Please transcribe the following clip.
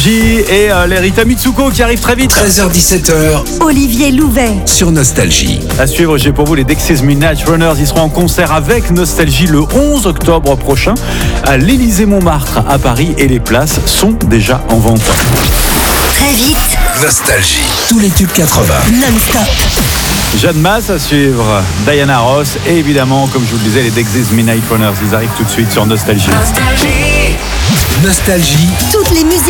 Et les Rita Mitsuko qui arrivent très vite. 13h-17h. Olivier Louvet. Sur Nostalgie. À suivre, j'ai pour vous les Dexys Midnight Runners. Ils seront en concert avec Nostalgie le 11 octobre prochain à l'Élysée-Montmartre à Paris et les places sont déjà en vente. Très vite. Nostalgie. Tous les tubes 80. Non-stop. Jeanne Masse à suivre, Diana Ross et évidemment, comme je vous le disais, les Dexys Midnight Runners. Ils arrivent tout de suite sur Nostalgie. Nostalgie. Toutes les musiques